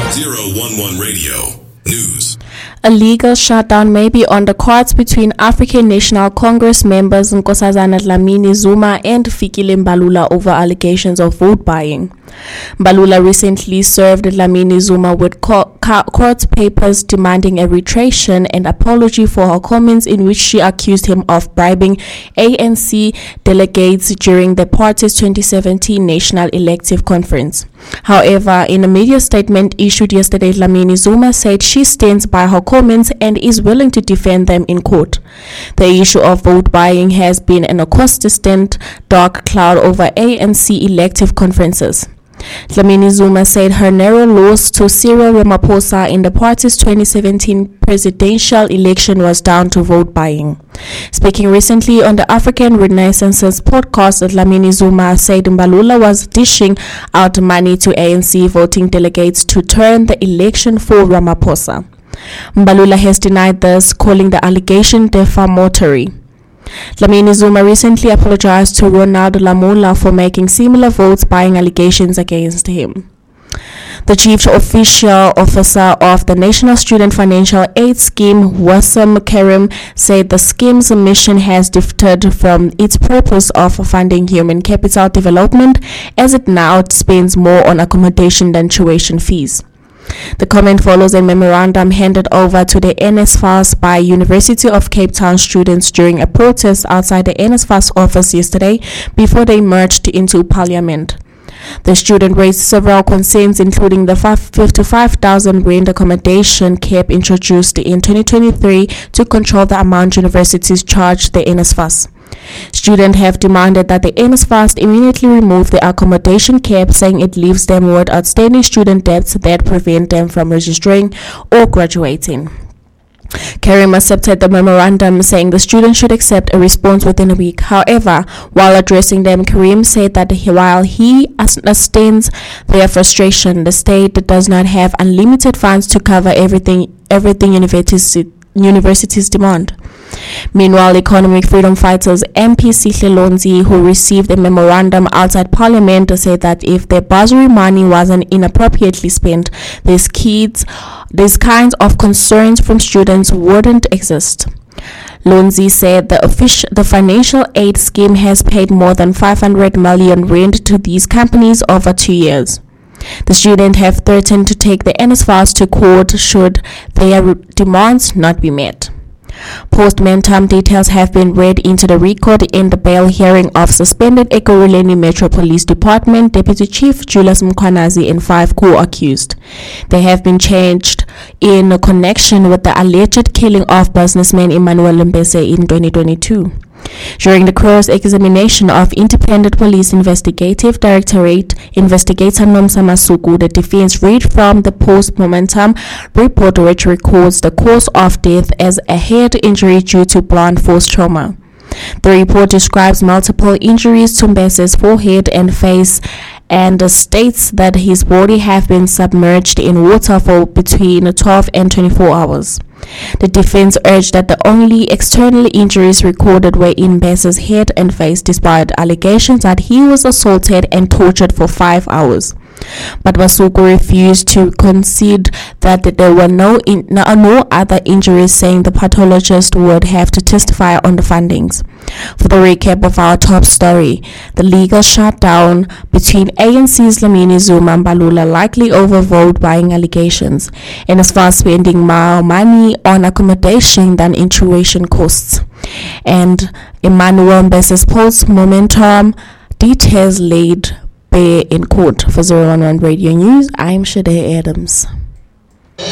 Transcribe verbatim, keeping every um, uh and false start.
zero one one Radio News. A legal shutdown may be on the cards between African National Congress members Nkosazana Dlamini Zuma and Fikile Mbalula over allegations of vote buying. Mbalula recently served Dlamini Zuma with co- co- court papers demanding a retraction and apology for her comments in which she accused him of bribing A N C delegates during the party's twenty seventeen National Elective Conference. However, in a media statement issued yesterday, Dlamini Zuma said she stands by her comments and is willing to defend them in court. The issue of vote buying has been an consistent dark cloud over A N C elective conferences. Dlamini Zuma said her narrow loss to Cyril Ramaphosa in the party's twenty seventeen presidential election was down to vote buying. Speaking recently on the African Renaissance's podcast, Dlamini Zuma said Mbalula was dishing out money to A N C voting delegates to turn the election for Ramaphosa. Mbalula has denied this, calling the allegation defamatory. Dlamini Zuma recently apologized to Ronald Lamola for making similar votes buying allegations against him. The Chief Official Officer of the National Student Financial Aid Scheme, Wasim Karim, said the scheme's mission has drifted from its purpose of funding human capital development, as it now spends more on accommodation than tuition fees. The comment follows a memorandum handed over to the NSFAS by University of Cape Town students during a protest outside the NSFAS office yesterday before they marched into Parliament. The student raised several concerns, including the fifty-five thousand rand accommodation cap introduced in twenty twenty-three to control the amount universities charge the NSFAS. Students have demanded that the NSFAS immediately remove the accommodation cap, saying it leaves them with outstanding student debts that prevent them from registering or graduating. Karim accepted the memorandum, saying the students should accept a response within a week. However, while addressing them, Karim said that while he understands their frustration, the state does not have unlimited funds to cover everything everything universities universities demand. Meanwhile, economic freedom fighters M P Sihle Lonzi, who received a memorandum outside Parliament, said that if the bursary money wasn't inappropriately spent, these kids, these kinds of concerns from students wouldn't exist. Lonzi said the official, the financial aid scheme has paid more than five hundred million rand to these companies over two years. The students have threatened to take the NSFAS to court should their demands not be met. Post-mortem details have been read into the record in the bail hearing of suspended Ekurhuleni Metro Police Department Deputy Chief Julius Mkhwanazi and five co-accused. They have been charged in connection with the alleged killing of businessman Emmanuel Mbese in twenty twenty-two. During the cross-examination of Independent Police Investigative Directorate Investigator Nomsa Masuku, the defense read from the post-mortem report, which records the cause of death as a head injury due to blunt force trauma. The report describes multiple injuries to Mbese's forehead and face and states that his body have been submerged in water for between twelve and twenty-four hours. The defense urged that the only external injuries recorded were in Mbese's head and face, despite allegations that he was assaulted and tortured for five hours. But Masuku refused to concede that there were no, in, no, no other injuries, saying the pathologist would have to testify on the findings. For the recap of our top story, the legal shutdown between A N C's Dlamini Zuma and Mbalula likely over vote buying allegations, and as far as spending more money on accommodation than in tuition costs. And Emmanuel Mbese's post-momentum details laid bare in court. For zero one one Radio News, I'm Shade Adams.